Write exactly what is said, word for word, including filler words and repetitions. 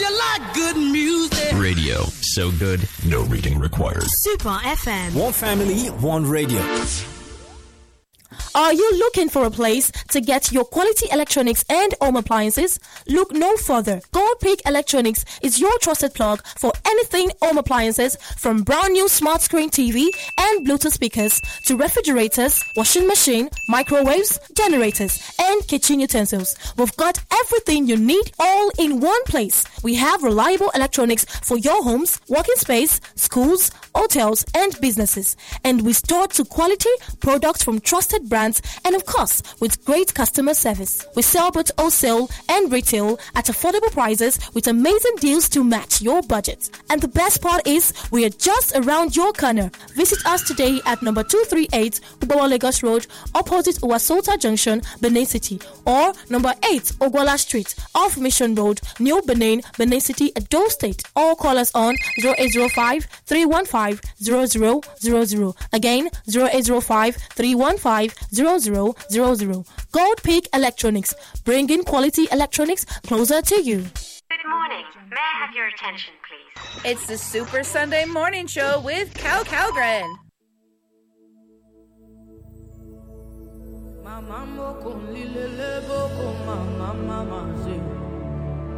you like good music. Radio. So good, no reading required. Super F M. One family, one radio. Are you looking for a place to get your quality electronics and home appliances? Look no further. Gold Peak Electronics is your trusted plug for anything home appliances, from brand new smart screen T V and Bluetooth speakers to refrigerators, washing machine, microwaves, generators, and kitchen utensils. We've got everything you need all in one place. We have reliable electronics for your homes, working space, schools, hotels, and businesses. And we store to quality products from trusted brands, and of course, with great customer service. We sell both wholesale and retail at affordable prices with amazing deals to match your budget. And the best part is, we are just around your corner. Visit us today at number two thirty-eight Ubawa Lagos Road, opposite Uwasota Junction, Benin City, or number eight Ogwala Street, off Mission Road, New Benin, Benin City, Edo State. Or call us on zero eight zero five, three one five, zero zero zero zero. Again, zero eight zero five, three one five, zero zero zero zero. Gold Peak Electronics, bringing quality electronics closer to you. Good morning. May I have your attention, please? It's the Super Sunday Morning Show with Cal Calgren. Mama